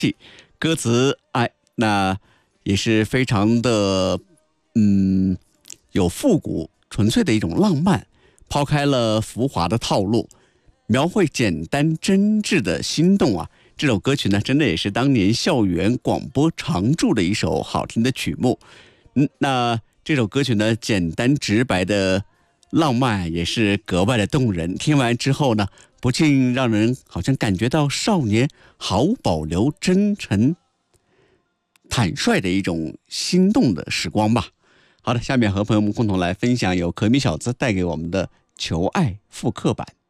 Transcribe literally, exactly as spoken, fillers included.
歌词哎，那也是非常的嗯有复古纯粹的一种浪漫，抛开了浮华的套路，描绘简单真挚的心动啊。这首歌曲呢，真的也是当年校园广播常驻的一首好听的曲目。嗯，那这首歌曲呢，简单直白的浪漫也是格外的动人。听完之后呢，不禁让人好像感觉到少年毫无保留、真诚、坦率的一种心动的时光吧。好的，下面和朋友们共同来分享由可米小子带给我们的《求爱复刻版》。